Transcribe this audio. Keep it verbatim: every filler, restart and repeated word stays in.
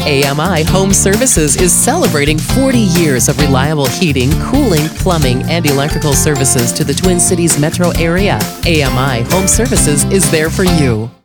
A M I Home Services is celebrating forty years of reliable heating, cooling, plumbing, and electrical services to the Twin Cities metro area. A M I Home Services is there for you.